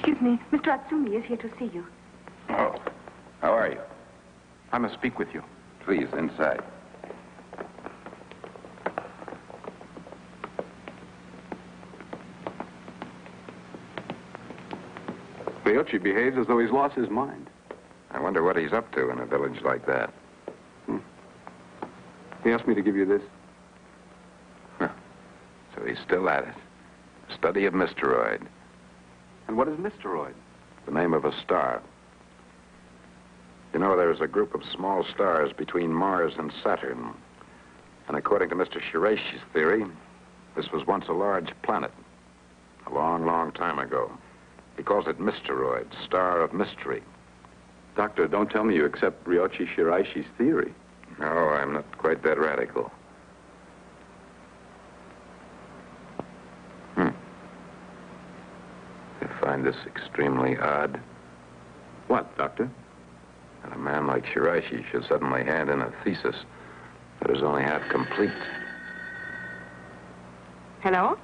Excuse me, Mr. Atsumi is here to see you. Oh, how are you? I must speak with you. Please, inside. Ryochi behaves as though he's lost his mind. I wonder what he's up to in a village like that. He asked me to give you this. So he's still at it. Study of Mysteroid. And what is Mysteroid? The name of a star. You know, there's a group of small stars between Mars and Saturn. And according to Mr. Shiraishi's theory, this was once a large planet. A long, long time ago. He calls it Mysteroid, star of mystery. Doctor, don't tell me you accept Ryochi Shiraishi's theory. No, I'm not quite that radical. I find this extremely odd. What, Doctor? That a man like Shiraishi should suddenly hand in a thesis that is only half complete. Hello?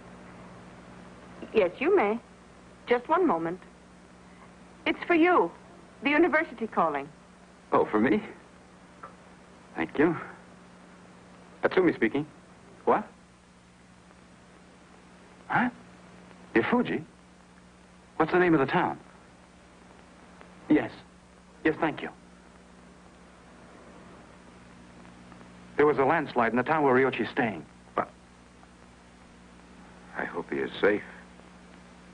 Yes, you may. Just one moment. It's for you. The university calling. Oh, for me? Thank you. Atsumi speaking. What? Huh? Ifuji? What's the name of the town? Yes. Yes, thank you. There was a landslide in the town where Ryochi's staying. I hope he is safe.